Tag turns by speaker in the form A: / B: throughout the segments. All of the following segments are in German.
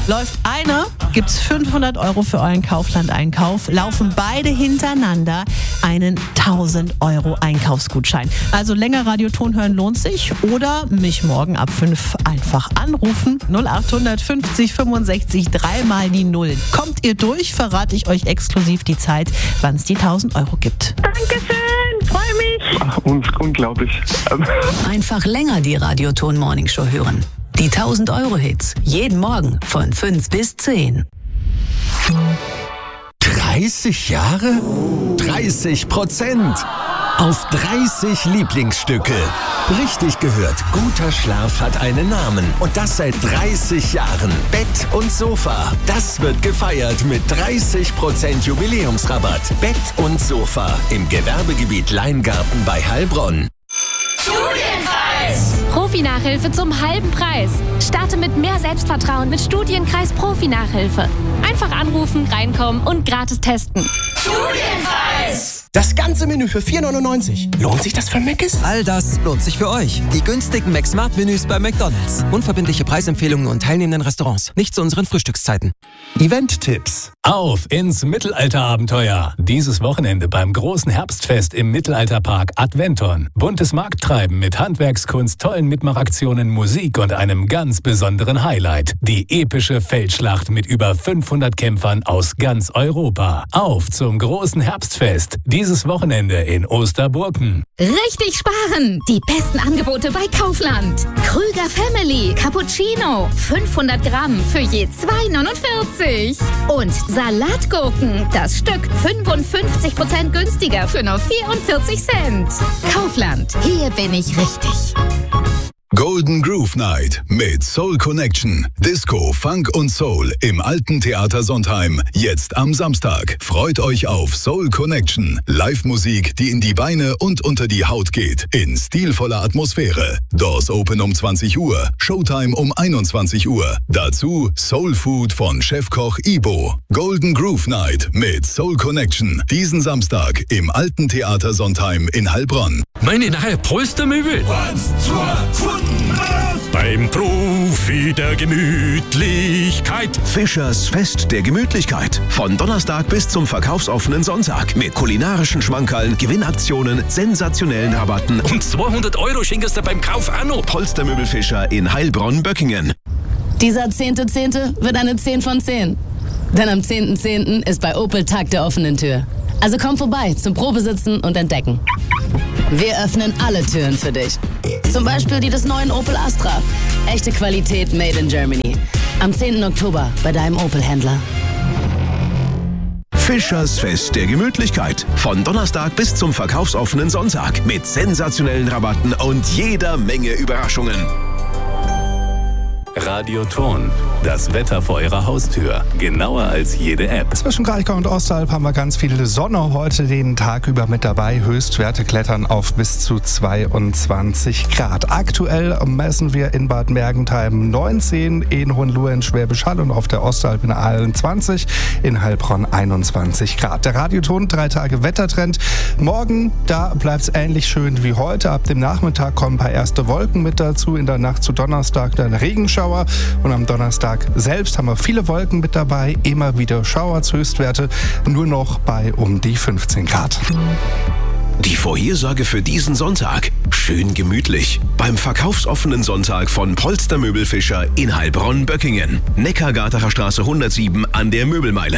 A: Läuft eine, gibt's 500 € für euren Kaufland-Einkauf. Laufen beide hintereinander, einen 1.000 € Einkaufsgutschein. Also länger Radioton hören lohnt sich oder mich morgen ab 5 einfach anrufen. 0800 50 65 3 mal die 0. Kommt ihr durch, verrate ich euch exklusiv die Zeit, wann es die 1.000 € gibt.
B: Dankeschön, freue mich.
C: Ach, unglaublich.
D: Einfach länger die Radioton Morning Show hören. Die 1.000 € Hits. Jeden Morgen von 5 bis 10.
E: 30 Jahre? 30%. Auf 30 Lieblingsstücke. Richtig gehört, guter Schlaf hat einen Namen. Und das seit 30 Jahren. Bett und Sofa. Das wird gefeiert mit 30% Jubiläumsrabatt. Bett und Sofa im Gewerbegebiet Leingarten bei Heilbronn.
F: Studienkreis! Profi-Nachhilfe zum halben Preis. Starte mit mehr Selbstvertrauen mit Studienkreis Profi-Nachhilfe. Einfach anrufen, reinkommen und gratis testen. Studienkreis!
G: Das ganze Menü für 4,99. Lohnt sich das für Mc's?
H: All das lohnt sich für euch. Die günstigen McSmart-Menüs bei McDonald's. Unverbindliche Preisempfehlungen und teilnehmenden Restaurants. Nicht zu unseren Frühstückszeiten.
I: Event-Tipps. Auf ins Mittelalterabenteuer. Dieses Wochenende beim großen Herbstfest im Mittelalterpark Adventon. Buntes Markttreiben mit Handwerkskunst, tollen Mitmachaktionen, Musik und einem ganz besonderen Highlight. Die epische Feldschlacht mit über 500 Kämpfern aus ganz Europa. Auf zum großen Herbstfest. Dieses Wochenende in Osterburken.
J: Richtig sparen! Die besten Angebote bei Kaufland. Krüger Family Cappuccino. 500 Gramm für je 2,49. Und Salatgurken. Das Stück 55% günstiger für nur 44 Cent. Kaufland. Hier bin ich richtig.
K: Golden Groove Night mit Soul Connection. Disco, Funk und Soul im Alten Theater Sontheim. Jetzt am Samstag. Freut euch auf Soul Connection. Live-Musik, die in die Beine und unter die Haut geht. In stilvoller Atmosphäre. Doors Open um 20 Uhr. Showtime um 21 Uhr. Dazu Soul Food von Chefkoch Ibo. Golden Groove Night mit Soul Connection. Diesen Samstag im Alten Theater Sontheim in Heilbronn.
L: Meine Herren, Polstermöbel. Beim Profi der Gemütlichkeit.
M: Fischers Fest der Gemütlichkeit. Von Donnerstag bis zum verkaufsoffenen Sonntag. Mit kulinarischen Schmankerln, Gewinnaktionen, sensationellen Rabatten.
L: Und 200 € schenkst du beim Kauf auch noch.
M: Polstermöbel Fischer in Heilbronn-Böckingen.
N: Dieser 10.10. wird eine 10 von 10. Denn am 10.10. ist bei Opel Tag der offenen Tür. Also komm vorbei zum Probesitzen und Entdecken. Wir öffnen alle Türen für dich. Zum Beispiel die des neuen Opel Astra. Echte Qualität made in Germany. Am 10. Oktober bei deinem Opel-Händler.
M: Fischers Fest der Gemütlichkeit. Von Donnerstag bis zum verkaufsoffenen Sonntag. Mit sensationellen Rabatten und jeder Menge Überraschungen.
I: Radioton. Das Wetter vor eurer Haustür. Genauer als jede App.
O: Zwischen Kraichgau und Ostalb haben wir ganz viel Sonne heute den Tag über mit dabei. Höchstwerte klettern auf bis zu 22 Grad. Aktuell messen wir in Bad Mergentheim 19, in Hohenlohe in Schwäbisch Hall und auf der Ostalb in Aalen 20, in Heilbronn 21 Grad. Der Radioton, 3 Tage Wettertrend. Morgen, da bleibt es ähnlich schön wie heute. Ab dem Nachmittag kommen ein paar erste Wolken mit dazu. In der Nacht zu Donnerstag dann Regenschauer. Und am Donnerstag selbst haben wir viele Wolken mit dabei, immer wieder Schauer, Höchstwerte nur noch bei um die 15 Grad.
M: Die Vorhersage für diesen Sonntag. Schön gemütlich. Beim verkaufsoffenen Sonntag von Polstermöbel Fischer in Heilbronn-Böckingen. Neckargartener Straße 107 an der Möbelmeile.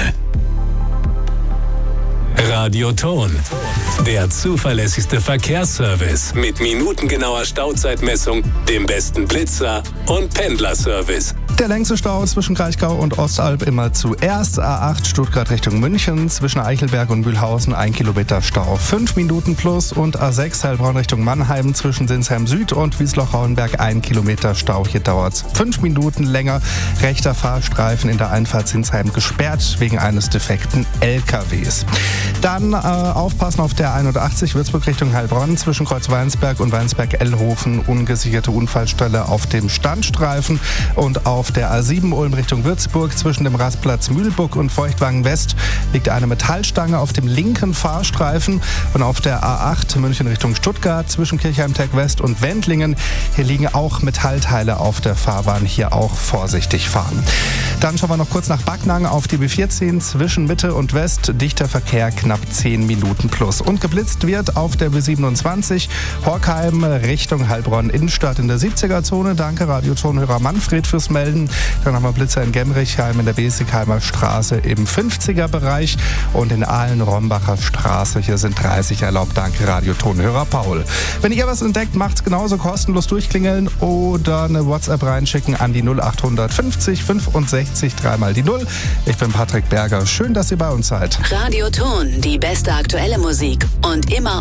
I: Radioton. Der zuverlässigste Verkehrsservice mit minutengenauer Stauzeitmessung, dem besten Blitzer und Pendlerservice.
O: Der längste Stau zwischen Kraichgau und Ostalb immer zuerst. A8 Stuttgart Richtung München. Zwischen Eichelberg und Mühlhausen 1 Kilometer Stau. 5 Minuten plus. Und A6 Heilbronn Richtung Mannheim zwischen Sinsheim Süd und Wiesloch-Rauenberg 1 Kilometer Stau. Hier dauert es 5 Minuten länger. Rechter Fahrstreifen in der Einfahrt Sinsheim gesperrt wegen eines defekten LKWs. Dann aufpassen auf der 81 Würzburg Richtung Heilbronn zwischen Kreuz-Weinsberg und Weinsberg-Ellhofen. Ungesicherte Unfallstelle auf dem Standstreifen. Und auf der A7 Ulm Richtung Würzburg zwischen dem Rastplatz Mühlburg und Feuchtwangen West liegt eine Metallstange auf dem linken Fahrstreifen. Und auf der A8 München Richtung Stuttgart zwischen Kirchheim-Tech West und Wendlingen. Hier liegen auch Metallteile auf der Fahrbahn. Hier auch vorsichtig fahren. Dann schauen wir noch kurz nach Backnang auf die B14 zwischen Mitte und West. Dichter Verkehr, knapp 10 Minuten plus. Und geblitzt wird auf der B27 Horkheim Richtung Heilbronn Innenstadt in der 70er-Zone. Danke Radiotonhörer Manfred fürs Melden. Dann haben wir Blitzer in Gemrichheim in der Besigheimer Straße im 50er-Bereich und in Ahlen-Rombacher Straße. Hier sind 30 erlaubt. Danke Radiotonhörer Paul. Wenn ihr was entdeckt, macht's genauso, kostenlos durchklingeln oder eine WhatsApp reinschicken an die 0800 50 65 3 die 0. Ich bin Patrick Berger. Schön, dass ihr bei uns seid.
D: Radioton, die beste aktuelle Musik und immer